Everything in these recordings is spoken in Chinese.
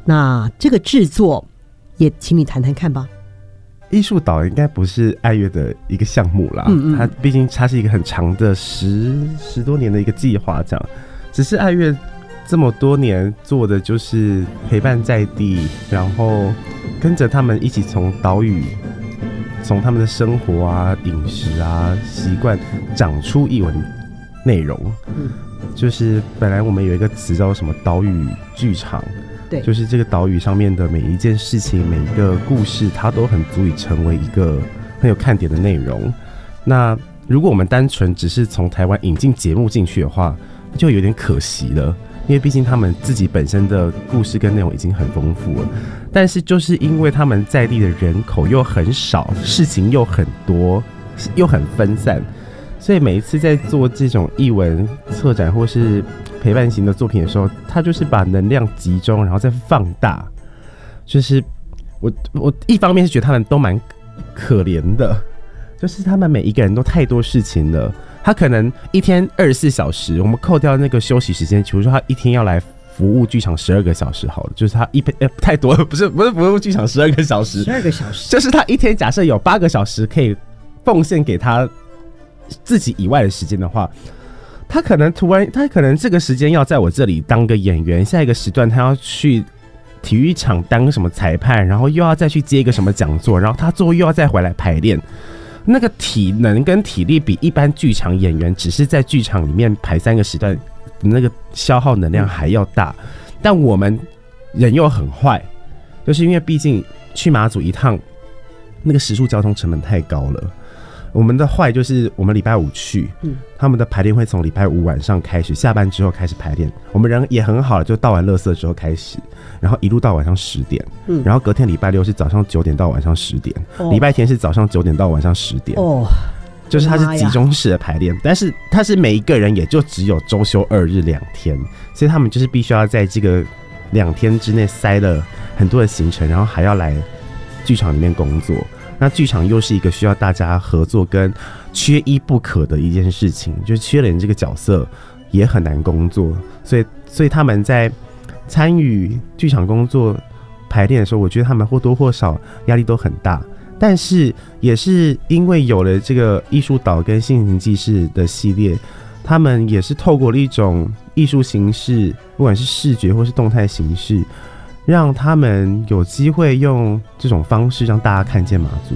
那这个制作也请你谈谈看吧。 艺术岛应该不是爱乐的一个项目啦，它毕竟它是一个很长的十多年的一个计划，这样。只是爱乐这么多年做的就是陪伴在地，然后跟着他们一起从岛屿，从他们的生活啊、饮食啊、习惯长出艺文内容。就是本来我们有一个词叫什么岛屿剧场。 对， 就是这个岛屿上面的每一件事情、每一个故事，它都很足以成为一个很有看点的内容。那如果我们单纯只是从台湾引进节目进去的话，就有点可惜了，因为毕竟他们自己本身的故事跟内容已经很丰富了。但是就是因为他们在地的人口又很少，事情又很多，又很分散，所以每一次在做这种艺文策展或是陪伴型的作品的时候，他就是把能量集中，然后再放大。就是我一方面是觉得他们都蛮可怜的，就是他们每一个人都太多事情了。他可能一天24小时，我们扣掉那个休息时间，比如说他一天要来服务剧场12个小时好了，就是他太多了，不是服务剧场12个小时，12 个小时， 就是他一天假设有8个小时可以奉献给他自己以外的时间的话。他可能这个时间要在我这里当个演员，下一个时段他要去体育场当什么裁判，然后又要再去接一个什么讲座，然后他最后又要再回来排练。那个体能跟体力比一般剧场演员只是在剧场里面排3个时段那个消耗能量还要大。但我们人又很坏，就是因为毕竟去马祖一趟那个时速交通成本太高了。我们的坏就是我们礼拜5去，他们的排练会从礼拜5晚上开始，下班之后开始排练。我们人也很好，就倒完垃圾之后开始，然后一路到晚上10点，然后隔天礼拜6是早上9点到晚上10点，礼拜天是早上9点到晚上10点，就是它是集中式的排练，但是它是每一个人也就只有周休2日2天，所以他们就是必须要在这个2天之内塞了很多的行程，然后还要来剧场里面工作。那剧场又是一个需要大家合作跟缺一不可的一件事情，就是缺了人这个角色也很难工作，所以他们在参与剧场工作排练的时候，我觉得他们或多或少压力都很大。但是也是因为有了这个艺术岛跟心情记事的系列，他们也是透过了一种艺术形式，不管是视觉或是动态形式，让他们有机会用这种方式让大家看见马祖。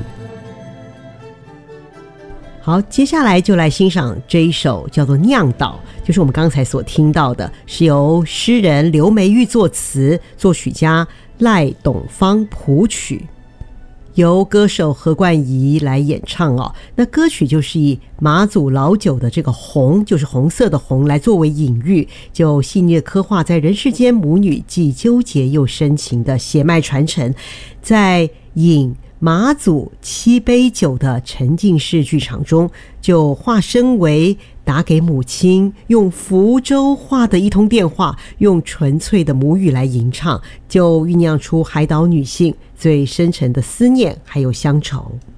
好，接下来就来欣赏这一首叫做《酿岛》，就是我们刚才所听到的，是由诗人刘梅玉作词，作曲家赖董芳谱曲，由歌手何冠仪来演唱哦。那歌曲就是以马祖老酒的这个红，就是红色的红来作为隐喻，就细腻的刻画在人世间母女既纠结又深情的血脉传承，在饮马祖7杯酒的沉浸式剧场中，就化身为打给母亲用福州话的一通电话，用纯粹的母语来吟唱，就酝酿出海岛女性最深沉的思念还有乡愁。